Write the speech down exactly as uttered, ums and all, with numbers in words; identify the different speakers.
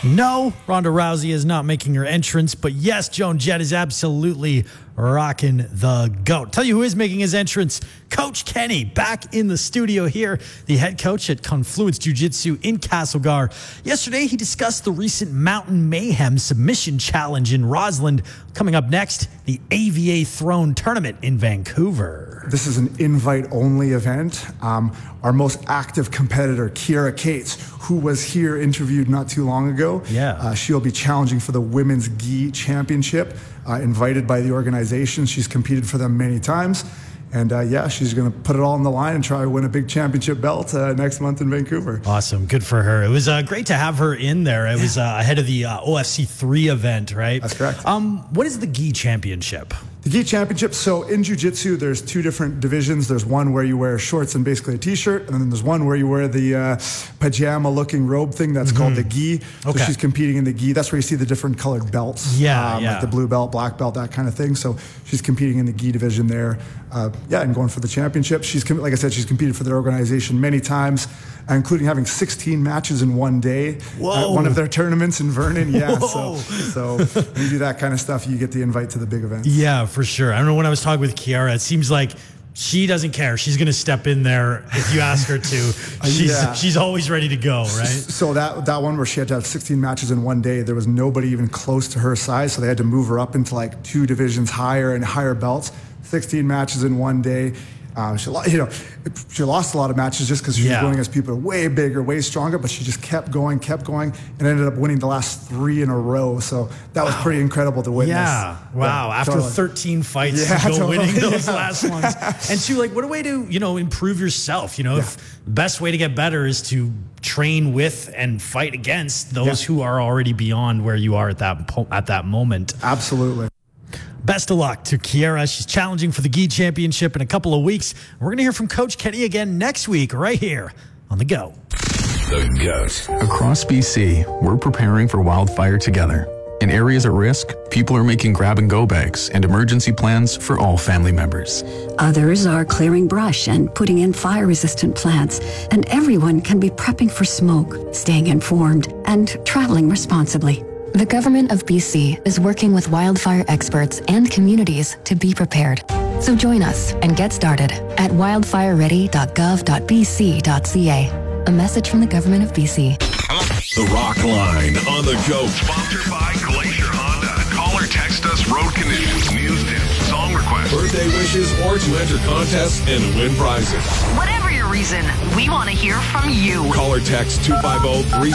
Speaker 1: No, Ronda Rousey is not making her entrance, but yes, Joan Jett is absolutely rocking the GOAT. Tell you who is making his entrance, Coach Kenny, back in the studio here, the head coach at Confluence Jiu-Jitsu in Castlegar. Yesterday, he discussed the recent Mountain Mayhem submission challenge in Rossland. Coming up next, the A V A Throne Tournament in Vancouver.
Speaker 2: This is an invite-only event. Um, our most active competitor, Kiera Cates, who was here interviewed not too long ago.
Speaker 1: Yeah.
Speaker 2: Uh, she'll be challenging for the Women's Gi Championship, uh, invited by the organization. She's competed for them many times. And uh, yeah, she's going to put it all on the line and try to win a big championship belt uh, next month in Vancouver.
Speaker 1: Awesome. Good for her. It was uh, great to have her in there. It was uh, ahead of the uh, O F C three event, right?
Speaker 2: That's correct.
Speaker 1: Um, what is the Gi Championship?
Speaker 2: The Gi Championship, so in Jiu-Jitsu, there's two different divisions. There's one where you wear shorts and basically a t-shirt, and then there's one where you wear the uh, pajama-looking robe thing that's mm-hmm. called the Gi. So
Speaker 1: okay.
Speaker 2: she's competing in the Gi. That's where you see the different colored belts.
Speaker 1: Yeah,
Speaker 2: um,
Speaker 1: yeah.
Speaker 2: Like the blue belt, black belt, that kind of thing. So she's competing in the Gi division there. Uh, yeah, and going for the championship. She's, like I said, she's competed for their organization many times, including having sixteen matches in one day.
Speaker 1: Whoa.
Speaker 2: At one of their tournaments in Vernon. Yeah,
Speaker 1: Whoa.
Speaker 2: so, so when you do that kind of stuff, you get the invite to the big events.
Speaker 1: Yeah, for sure. I don't know, when I was talking with Kiera, it seems like she doesn't care. She's going to step in there if you ask her to. She's
Speaker 2: yeah.
Speaker 1: she's always ready to go, right?
Speaker 2: So that that one where she had to have sixteen matches in one day, there was nobody even close to her size, so they had to move her up into like two divisions higher and higher belts. sixteen matches in one day. Uh, she, you know, she lost a lot of matches just because she
Speaker 1: yeah.
Speaker 2: was going against people way bigger, way stronger, but she just kept going, kept going, and ended up winning the last three in a row. So that was pretty incredible to witness.
Speaker 1: Yeah, wow.
Speaker 2: Yeah,
Speaker 1: After
Speaker 2: totally.
Speaker 1: thirteen fights,
Speaker 2: yeah,
Speaker 1: to go
Speaker 2: totally.
Speaker 1: winning those
Speaker 2: yeah.
Speaker 1: last ones. And two, like, what a way to, you know, improve yourself. You know,
Speaker 2: yeah.
Speaker 1: if the best way to get better is to train with and fight against those
Speaker 2: yeah.
Speaker 1: who are already beyond where you are at that po- at that moment.
Speaker 2: Absolutely.
Speaker 1: Best of luck to Kiera. She's challenging for the Gi Championship in a couple of weeks. We're going to hear from Coach Kenny again next week, right here on The Go.
Speaker 3: The GOAT.
Speaker 4: Across B C, we're preparing for wildfire together. In areas at risk, people are making grab-and-go bags and emergency plans for all family members.
Speaker 5: Others are clearing brush and putting in fire-resistant plants. And everyone can be prepping for smoke, staying informed, and traveling responsibly.
Speaker 6: The Government of B C is working with wildfire experts and communities to be prepared. So join us and get started at wildfire ready dot gov dot b c dot c a. A message from the Government of B C.
Speaker 3: The Rock Line on The GOAT. Sponsored by Glacier Honda. Call or text us road conditions, news tips, song requests, birthday wishes, or to enter contests and win prizes.
Speaker 7: Whatever your reason, we want to hear from you.
Speaker 3: Call or text two five zero, three